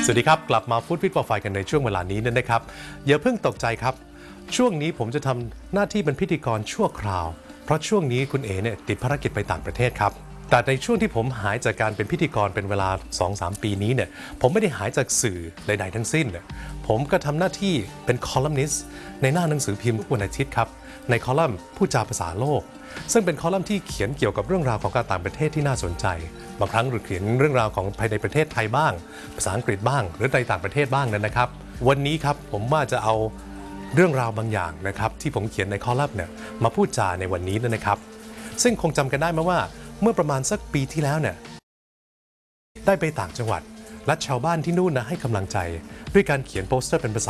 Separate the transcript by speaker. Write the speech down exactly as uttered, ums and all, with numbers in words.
Speaker 1: สวัสดีครับกลับมาฟู้ดฟิตฟอร์ไฟกันในช่วงเวลานี้นะครับอย่าเพิ่งตกใจครับช่วงนี้ผมจะทำหน้าที่เป็นพิธีกรชั่วคราวเพราะช่วงนี้คุณเอ๋เนี่ยติดภารกิจไปต่างประเทศครับแต่ในช่วงที่ผมหายจากการเป็นพิธีกรเป็นเวลา สองถึงสาม ปีนี้เนี่ยผมไม่ได้หายจากสื่อใดๆทั้งสิ้นผมก็ทำหน้าที่เป็นคอลัมนิสต์ในหน้าหนังสือพิมพ์ทุกวันอาทิตย์ครับในคอลัมน์ผู้จาภาษาโลกซึ่งเป็นคอลัมน์ที่เขียนเกี่ยวกับเรื่องราวของการต่างประเทศที่น่าสนใจบางครั้งหรือเขียนเรื่องราวของภายในประเทศไทยบ้างภาษาอังกฤษบ้างหรือในต่างประเทศบ้างนั้นนะครับวันนี้ครับผมว่าจะเอาเรื่องราวบางอย่างนะครับที่ผมเขียนในคอลัมน์เนี่ยมาพูดจาในวันนี้นะครับซึ่งคงจำกันได้ไหมว่าเมื่อประมาณสักปีที่แล้วเนี่ยได้ไปต่างจังหวัดและชาวบ้านที่นู่นนะให้กำลังใจด้วยการเขียนโปสเตอร์เป็นภาษา